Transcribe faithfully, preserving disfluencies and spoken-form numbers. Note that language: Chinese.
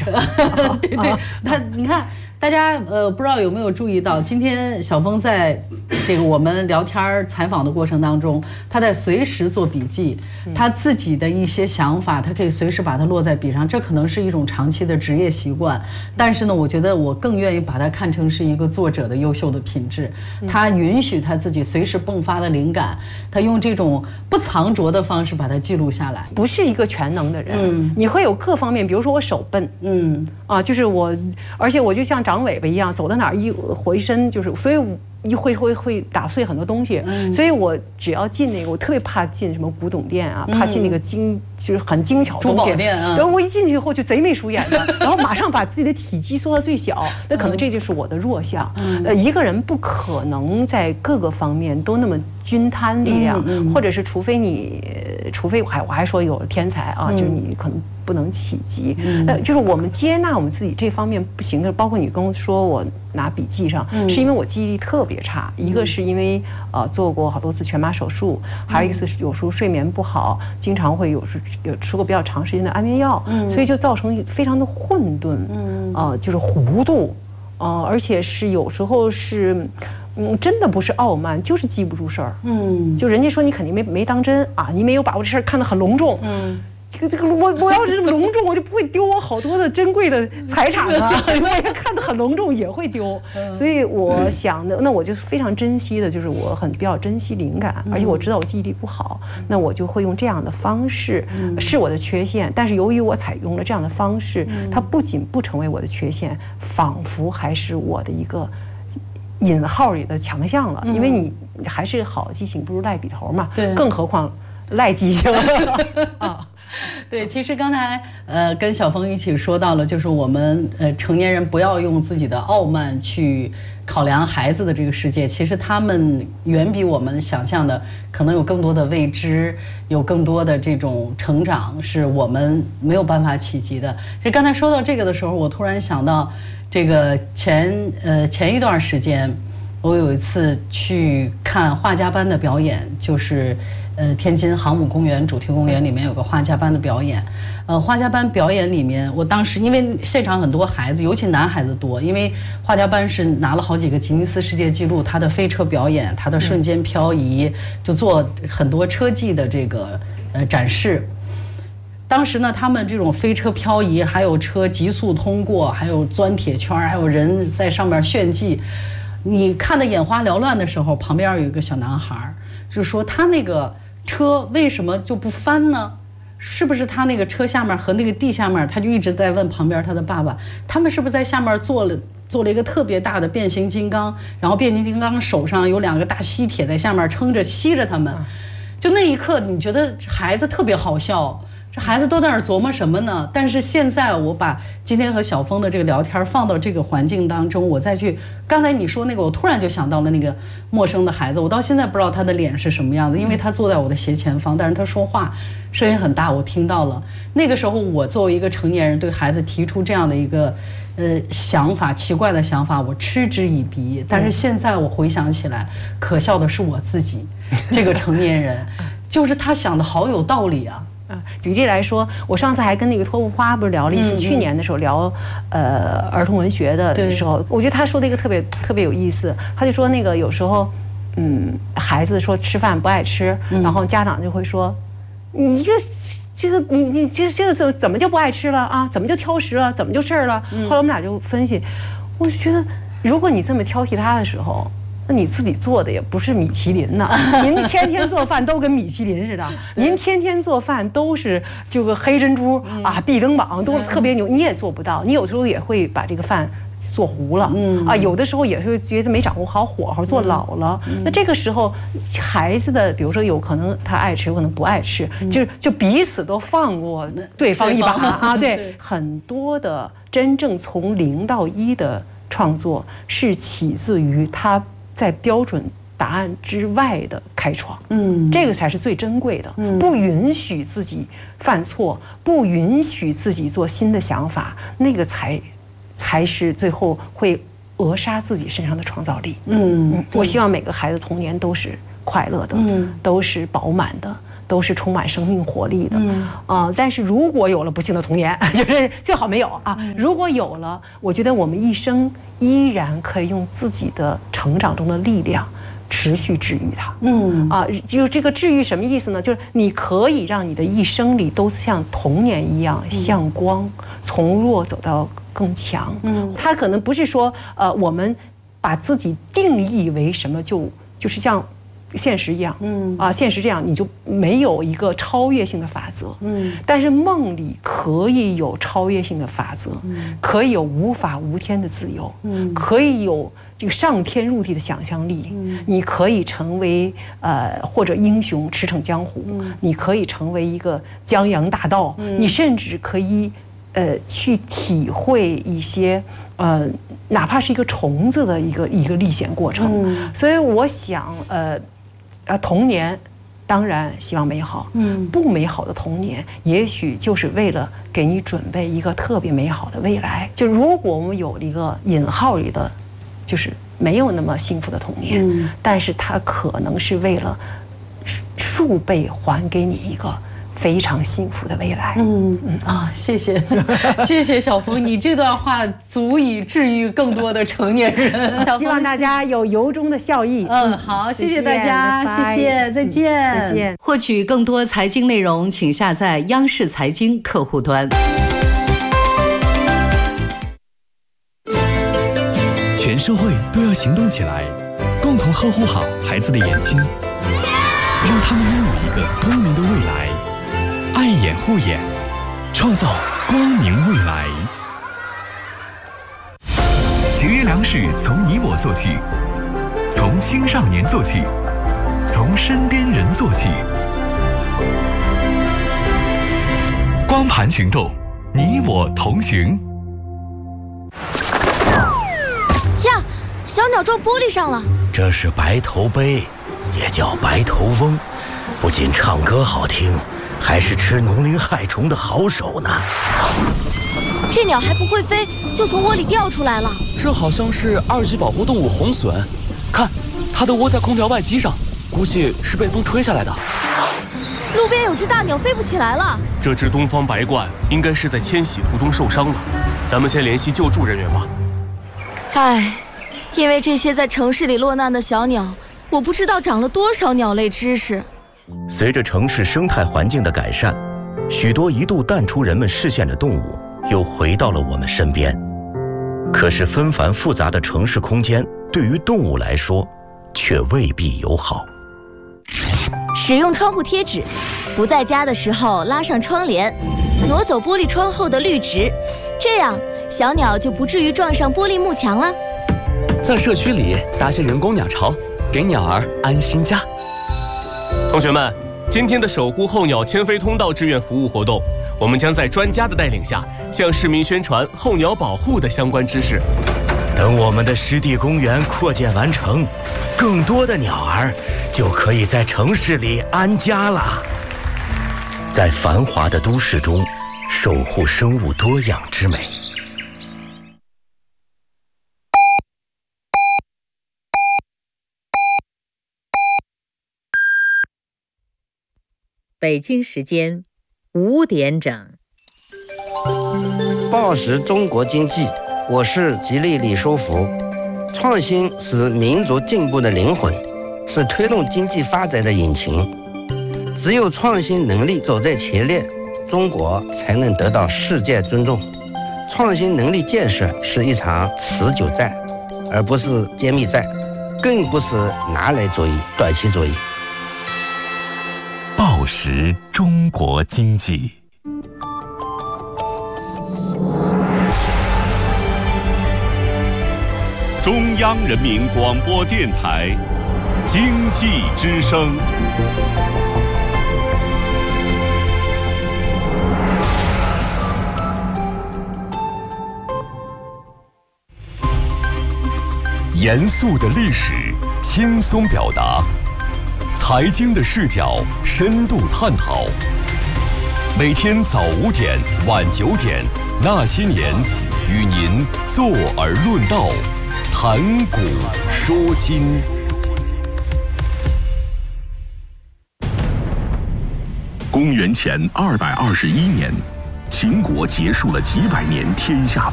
者。对对，他你看。大家呃不知道有没有注意到，今天小峰在这个我们聊天采访的过程当中，他在随时做笔记，他自己的一些想法，他可以随时把它落在笔上，这可能是一种长期的职业习惯。但是呢，我觉得我更愿意把它看成是一个作者的优秀的品质。他允许他自己随时迸发的灵感，他用这种不藏拙的方式把它记录下来。 不是一个全能的人，嗯，你会有各方面，比如说我手笨，嗯啊，就是我，而且我就像长尾巴一样，走到哪儿一回身就是，所以一会会会打碎很多东西，嗯，所以我只要进那个，我特别怕进什么古董店啊，怕进那个精就是很精巧的东西， 珠宝店啊， 然后我一进去以后就贼眉鼠眼的，然后马上把自己的体积缩到最小，那可能这就是我的弱项。呃，一个人不可能在各个方面都那么均摊力量，或者是除非你，除非我还我还说有天才啊，就是你可能不能企及，呃，就是我们接纳我们自己这方面不行的，包括你跟我说我拿笔记上，是因为我记忆力特别差，一个是因为呃做过好多次全麻手术，还有一次有时候睡眠不好，经常会有时有吃过比较长时间的安眠药，所以就造成非常的混沌，呃，就是糊涂，呃，而且是有时候是。嗯，真的不是傲慢，就是记不住事儿。嗯，就人家说你肯定没没当真啊，你没有把握这事儿看得很隆重。嗯，这个这个我我要是这么隆重，我就不会丢我好多的珍贵的财产了。我要看得很隆重也会丢，所以我想的，那我就非常珍惜的，就是我很比较珍惜灵感，而且我知道我记忆力不好，那我就会用这样的方式，是我的缺陷，但是由于我采用了这样的方式，它不仅不成为我的缺陷，仿佛还是我的一个。引号里的强项了，因为你还是好记性不如赖笔头嘛，对，更何况赖记性啊。 对，其实刚才呃跟小峰一起说到了，就是我们呃成年人不要用自己的傲慢去考量孩子的这个世界，其实他们远比我们想象的可能有更多的未知，有更多的这种成长是我们没有办法企及的。就刚才说到这个的时候，我突然想到。这个前呃前一段时间，我有一次去看画家班的表演，就是呃天津航母公园主题公园里面有个画家班的表演，呃画家班表演里面，我当时因为现场很多孩子，尤其男孩子多，因为画家班是拿了好几个吉尼斯世界纪录，他的飞车表演，他的瞬间漂移，就做很多车技的这个呃展示。当时呢，他们这种飞车漂移，还有车急速通过，还有钻铁圈，还有人在上面炫技，你看得眼花缭乱的时候，旁边有一个小男孩，就说他那个车为什么就不翻呢？是不是他那个车下面和那个地下面，他就一直在问旁边他的爸爸，他们是不是在下面做了做了一个特别大的变形金刚，然后变形金刚手上有两个大吸铁在下面撑着吸着他们，就那一刻你觉得孩子特别好笑。这孩子都在那儿琢磨什么呢？但是现在我把今天和小峰的这个聊天放到这个环境当中，我再去刚才你说那个，我突然就想到了那个陌生的孩子，我到现在不知道他的脸是什么样子，因为他坐在我的斜前方，但是他说话声音很大，我听到了。那个时候我作为一个成年人对孩子提出这样的一个呃想法，奇怪的想法，我嗤之以鼻。但是现在我回想起来，可笑的是我自己这个成年人，就是他想的好有道理啊。 啊，举例来说，我上次还跟那个托布花不是聊了一次，去年的时候聊呃儿童文学的时候，我觉得他说的一个特别特别有意思，他就说那个有时候，嗯，孩子说吃饭不爱吃，然后家长就会说，你一个这个你你这这个怎怎么就不爱吃了啊？怎么就挑食了？怎么就事儿了？后来我们俩就分析，我就觉得如果你这么挑剔他的时候。那你自己做的也不是米其林呐，您天天做饭都跟米其林似的，您天天做饭都是这个黑珍珠啊、必登榜都特别牛，你也做不到，你有时候也会把这个饭做糊了，啊，有的时候也会觉得没掌握好火候，做老了。那这个时候，孩子的比如说有可能他爱吃，有可能不爱吃，就是就彼此都放过对方一把啊，对，很多的真正从零到一的创作是起自于他。在标准答案之外的开创，嗯，这个才是最珍贵的。嗯，不允许自己犯错，不允许自己做新的想法，那个才才是最后会扼杀自己身上的创造力。嗯，我希望每个孩子童年都是快乐的，嗯，都是饱满的， 都是充满生命活力的。嗯啊、呃，但是如果有了不幸的童年，就是最好没有啊。如果有了，我觉得我们一生依然可以用自己的成长中的力量持续治愈它。嗯啊，就这个治愈什么意思呢？就是你可以让你的一生里都像童年一样向光，从弱走到更强。嗯，它可能不是说呃我们把自己定义为什么就就是像现实一样，嗯啊，现实这样你就没有一个超越性的法则，嗯，但是梦里可以有超越性的法则，嗯，可以有无法无天的自由，嗯，可以有这个上天入地的想象力，嗯，你可以成为呃或者英雄驰骋江湖，嗯，你可以成为一个江洋大盗，嗯，你甚至可以呃去体会一些呃哪怕是一个虫子的一个一个历险过程，嗯，所以我想呃。啊，童年当然希望美好，嗯，不美好的童年，也许就是为了给你准备一个特别美好的未来。就如果我们有了一个引号里的，就是没有那么幸福的童年，嗯，但是它可能是为了数倍还给你一个非常幸福的未来。嗯嗯啊，谢谢谢谢小峰，你这段话足以治愈更多的成年人。 希望大家有由衷的笑意。 嗯，好，谢谢大家，谢谢，再见， 再见。 获取更多财经内容，请下载央视财经客户端。 全社会都要行动起来，共同呵护好孩子的眼睛，让他们拥有一个光明的未来。爱眼护眼，创造光明未来。 节约粮食从你我做起，从青少年做起，从身边人做起。光盘行动，你我同行。 呀，小鸟撞玻璃上了。 这是白头鹎，也叫白头翁，不仅唱歌好听，还是吃农林害虫的好手呢。 这鸟还不会飞，就从窝里掉出来了。 这好像是二级保护动物红隼，看，它的窝在空调外机上，估计是被风吹下来的。 路边有只大鸟飞不起来了。 这只东方白鹳应该是在迁徙途中受伤了，咱们先联系救助人员吧。 唉，因为这些在城市里落难的小鸟，我不知道长了多少鸟类知识。 随着城市生态环境的改善，许多一度淡出人们视线的动物又回到了我们身边。可是纷繁复杂的城市空间对于动物来说却未必友好。 使用窗户贴纸，不在家的时候拉上窗帘，挪走玻璃窗后的绿植，这样小鸟就不至于撞上玻璃幕墙了。 在社区里搭些人工鸟巢，给鸟儿安心家。 同学们，今天的守护候鸟迁飞通道志愿服务活动，我们将在专家的带领下，向市民宣传候鸟保护的相关知识。 等我们的湿地公园扩建完成，更多的鸟儿就可以在城市里安家了。在繁华的都市中，守护生物多样之美。 北京时间五点整。 报时中国经济，我是吉利李书福。创新是民族进步的灵魂，是推动经济发展的引擎。只有创新能力走在前列，中国才能得到世界尊重。创新能力建设是一场持久战，而不是歼灭战，更不是拿来主义、短期主义。 报时中国经济。 中央人民广播电台经济之声。严肃的历史，轻松表达；财经的视角，深度探讨。每天早五点、晚九点，那些年，与您坐而论道。谈古说今。 公元前二百二十一年，秦国结束了几百年天下